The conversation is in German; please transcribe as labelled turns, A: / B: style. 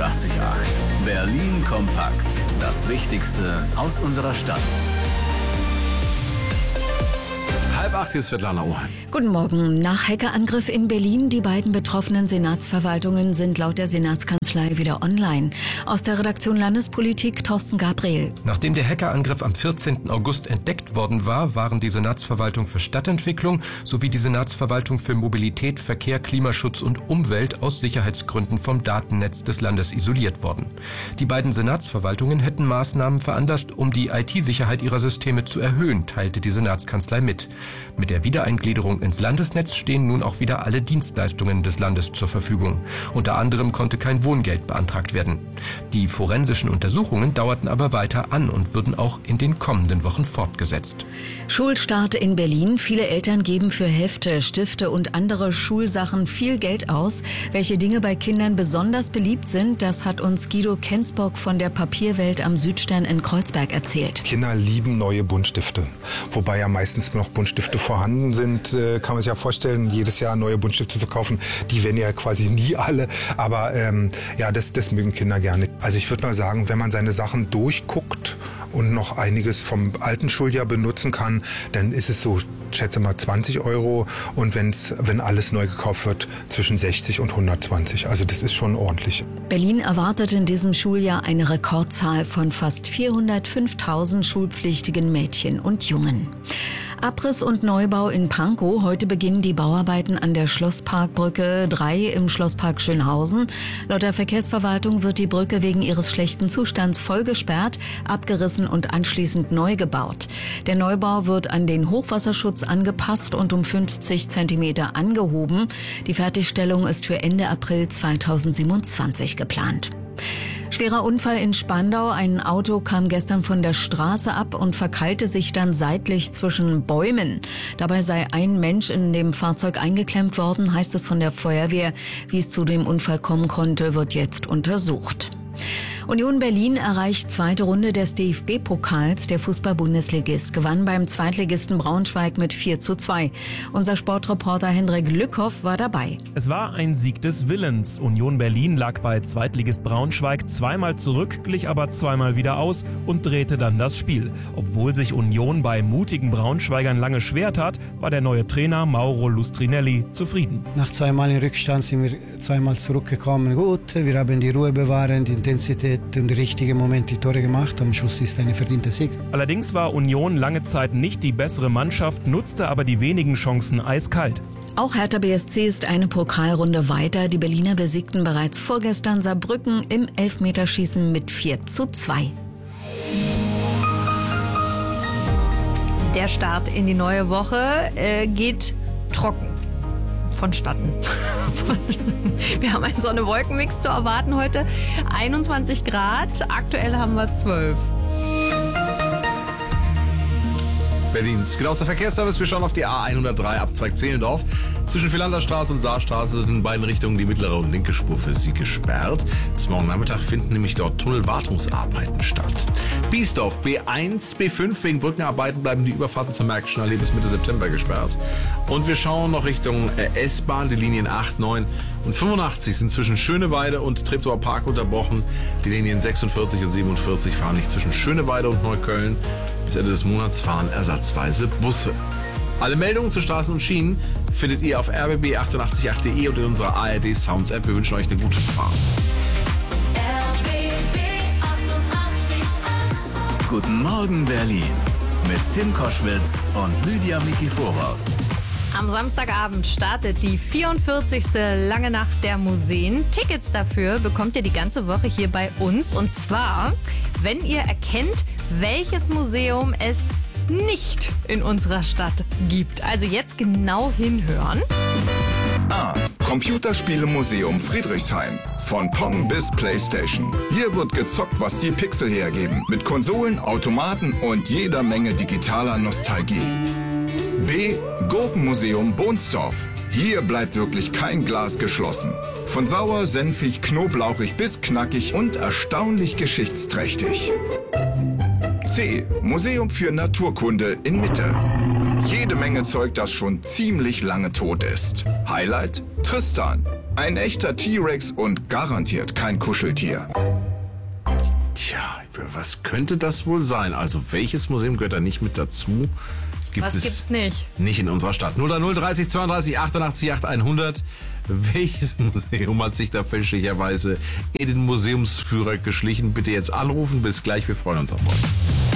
A: 88,8. Berlin kompakt. Das Wichtigste aus unserer Stadt.
B: 7:30 hier ist Svetlana Oheim.
C: Guten Morgen. Nach Hackerangriff in Berlin, die beiden betroffenen Senatsverwaltungen sind laut der Senatskanzlei wieder online. Aus der Redaktion Landespolitik Thorsten Gabriel.
D: Nachdem der Hackerangriff am 14. August entdeckt worden war, waren die Senatsverwaltung für Stadtentwicklung sowie die Senatsverwaltung für Mobilität, Verkehr, Klimaschutz und Umwelt aus Sicherheitsgründen vom Datennetz des Landes isoliert worden. Die beiden Senatsverwaltungen hätten Maßnahmen veranlasst, um die IT-Sicherheit ihrer Systeme zu erhöhen, teilte die Senatskanzlei mit. Mit der Wiedereingliederung ins Landesnetz stehen nun auch wieder alle Dienstleistungen des Landes zur Verfügung. Unter anderem konnte kein Wohngeld beantragt werden. Die forensischen Untersuchungen dauerten aber weiter an und würden auch in den kommenden Wochen fortgesetzt.
C: Schulstart in Berlin. Viele Eltern geben für Hefte, Stifte und andere Schulsachen viel Geld aus. Welche Dinge bei Kindern besonders beliebt sind, das hat uns Guido Kensbock von der Papierwelt am Südstern in Kreuzberg erzählt.
E: Kinder lieben neue Buntstifte, wobei ja meistens noch Buntstifte vorhanden sind, kann man sich ja vorstellen, jedes Jahr neue Buntstifte zu kaufen. Die werden ja quasi nie alle, aber das mögen Kinder gerne. Also ich würde mal sagen, wenn man seine Sachen durchguckt und noch einiges vom alten Schuljahr benutzen kann, dann ist es so, schätze mal 20 Euro und wenn alles neu gekauft wird, zwischen 60 und 120. Also das ist schon ordentlich.
C: Berlin erwartet in diesem Schuljahr eine Rekordzahl von fast 405.000 schulpflichtigen Mädchen und Jungen. Abriss und Neubau in Pankow. Heute beginnen die Bauarbeiten an der Schlossparkbrücke 3 im Schlosspark Schönhausen. Laut der Verkehrsverwaltung wird die Brücke wegen ihres schlechten Zustands voll gesperrt, abgerissen und anschließend neu gebaut. Der Neubau wird an den Hochwasserschutz angepasst und um 50 Zentimeter angehoben. Die Fertigstellung ist für Ende April 2027 geplant. Schwerer Unfall in Spandau. Ein Auto kam gestern von der Straße ab und verkeilte sich dann seitlich zwischen Bäumen. Dabei sei ein Mensch in dem Fahrzeug eingeklemmt worden, heißt es von der Feuerwehr. Wie es zu dem Unfall kommen konnte, wird jetzt untersucht. Union Berlin erreicht zweite Runde des DFB-Pokals. Der Fußball-Bundesligist gewann beim Zweitligisten Braunschweig mit 4:2. Unser Sportreporter Hendrik Lückhoff war dabei.
F: Es war ein Sieg des Willens. Union Berlin lag bei Zweitligist Braunschweig zweimal zurück, glich aber zweimal wieder aus und drehte dann das Spiel. Obwohl sich Union bei mutigen Braunschweigern lange schwer tat, war der neue Trainer Mauro Lustrinelli zufrieden.
G: Nach zweimal in Rückstand sind wir zweimal zurückgekommen. Gut, wir haben die Ruhe bewahrt, die Intensität und im richtigen Moment die Tore gemacht. Am Schluss ist ein verdienter Sieg.
F: Allerdings war Union lange Zeit nicht die bessere Mannschaft, nutzte aber die wenigen Chancen eiskalt.
C: Auch Hertha BSC ist eine Pokalrunde weiter. Die Berliner besiegten bereits vorgestern Saarbrücken im Elfmeterschießen mit 4:2.
H: Der Start in die neue Woche geht trocken vonstatten. Wir haben einen Sonne-Wolken-Mix zu erwarten heute. 21 Grad, aktuell haben wir 12.
B: Berlins genauester Verkehrsservice. Wir schauen auf die A103 Abzweig Zehlendorf. Zwischen Philanderstraße und Saarstraße sind in beiden Richtungen die mittlere und linke Spur für Sie gesperrt. Bis morgen Nachmittag finden nämlich dort Tunnelwartungsarbeiten statt. Biesdorf B1, B5 wegen Brückenarbeiten bleiben die Überfahrten zur Märkischen Allee bis Mitte September gesperrt. Und wir schauen noch Richtung S-Bahn. Die Linien 8, 9 und 85 sind zwischen Schöneweide und Treptower Park unterbrochen. Die Linien 46 und 47 fahren nicht zwischen Schöneweide und Neukölln. Bis Ende des Monats fahren ersatzweise Busse. Alle Meldungen zu Straßen und Schienen findet ihr auf rbb888.de und in unserer ARD Sounds App. Wir wünschen euch eine gute Fahrt.
A: RBB 88,8. Guten Morgen Berlin mit Tim Koschwitz und Lydia Mikiforov.
H: Am Samstagabend startet die 44. Lange Nacht der Museen. Tickets dafür bekommt ihr die ganze Woche hier bei uns. Und zwar, wenn ihr erkennt, welches Museum es nicht in unserer Stadt gibt. Also jetzt genau hinhören.
I: A. Computerspielemuseum Friedrichshain. Von Pong bis Playstation. Hier wird gezockt, was die Pixel hergeben. Mit Konsolen, Automaten und jeder Menge digitaler Nostalgie. B. Gurkenmuseum Bohnsdorf. Hier bleibt wirklich kein Glas geschlossen. Von sauer, senfig, knoblauchig bis knackig und erstaunlich geschichtsträchtig. C. Museum für Naturkunde in Mitte. Jede Menge Zeug, das schon ziemlich lange tot ist. Highlight: Tristan. Ein echter T-Rex und garantiert kein Kuscheltier.
B: Tja, was könnte das wohl sein? Also welches Museum gehört da nicht mit dazu?
H: Gibt's nicht?
B: Nicht in unserer Stadt. 0 30 32 88 8 100. Welches Museum hat sich da fälschlicherweise in den Museumsführer geschlichen? Bitte jetzt anrufen. Bis gleich, wir freuen uns auf euch.